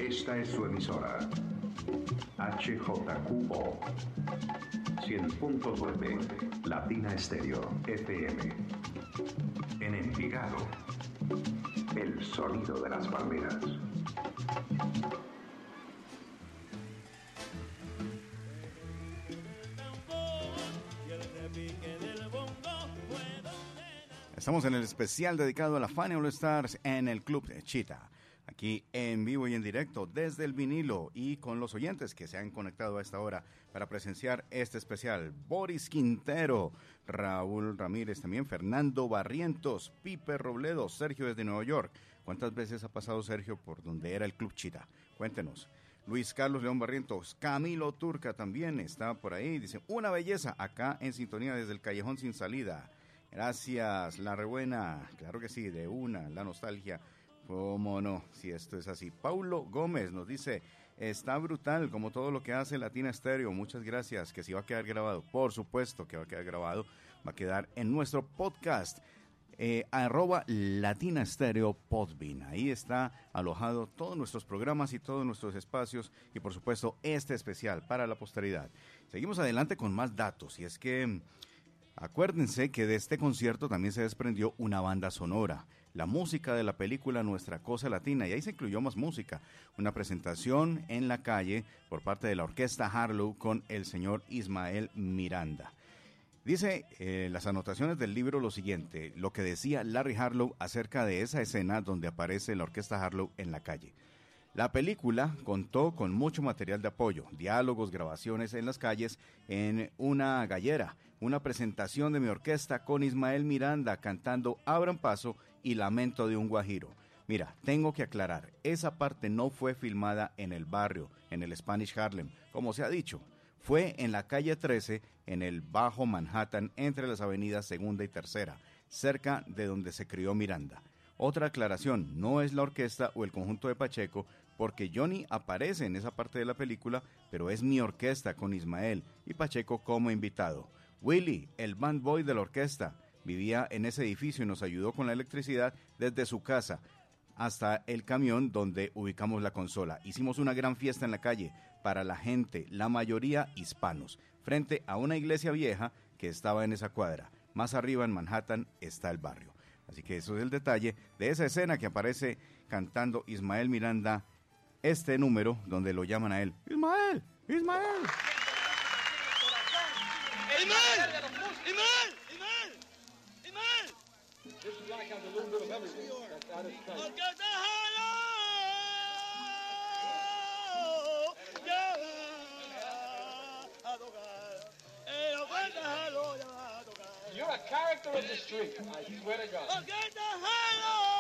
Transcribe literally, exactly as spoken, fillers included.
Esta es su emisora. H J Q O cien punto nueve Latina Estéreo F M. En Envigado, el sonido de las palmeras. Estamos en el especial dedicado a la Fania All Stars en el Club Chita. Aquí en vivo y en directo desde el vinilo y con los oyentes que se han conectado a esta hora para presenciar este especial. Boris Quintero, Raúl Ramírez también, Fernando Barrientos, Pipe Robledo, Sergio desde Nueva York. ¿Cuántas veces ha pasado Sergio por donde era el Club Chita? Cuéntenos. Luis Carlos León Barrientos, Camilo Turca también está por ahí. Dice, una belleza acá en sintonía desde el Callejón Sin Salida. Gracias, la rebuena. Claro que sí, de una, la nostalgia. ¿Cómo no? Si esto es así. Paulo Gómez nos dice, está brutal como todo lo que hace Latina Estéreo. Muchas gracias. Que si va a quedar grabado, por supuesto que va a quedar grabado. Va a quedar en nuestro podcast. Eh, arroba Latina Estéreo Podbean. Ahí está alojado todos nuestros programas y todos nuestros espacios y por supuesto este especial para la posteridad. Seguimos adelante con más datos y es que acuérdense que de este concierto también se desprendió una banda sonora, la música de la película Nuestra Cosa Latina, y ahí se incluyó más música, una presentación en la calle por parte de la orquesta Harlow con el señor Ismael Miranda. Dice eh, las anotaciones del libro lo siguiente, lo que decía Larry Harlow acerca de esa escena donde aparece la orquesta Harlow en la calle. La película contó con mucho material de apoyo, diálogos, grabaciones en las calles, en una gallera, una presentación de mi orquesta con Ismael Miranda cantando Abran Paso y Lamento de un Guajiro. Mira, tengo que aclarar, esa parte no fue filmada en el barrio, en el Spanish Harlem, como se ha dicho. Fue en la calle trece, en el Bajo Manhattan, entre las avenidas Segunda y Tercera, cerca de donde se crió Miranda. Otra aclaración, no es la orquesta o el conjunto de Pacheco, porque Johnny aparece en esa parte de la película, pero es mi orquesta con Ismael y Pacheco como invitado. Willy, el band boy de la orquesta, vivía en ese edificio y nos ayudó con la electricidad desde su casa hasta el camión donde ubicamos la consola. Hicimos una gran fiesta en la calle para la gente, la mayoría hispanos, frente a una iglesia vieja que estaba en esa cuadra. Más arriba en Manhattan está el barrio. Así que eso es el detalle de esa escena que aparece cantando Ismael Miranda, este número donde lo llaman a él, Ismael, Ismael. Ismael, Ismael, Ismael, Ismael. This is like a little bit of everything. That's out of sight. You're a character of the street, I swear to God.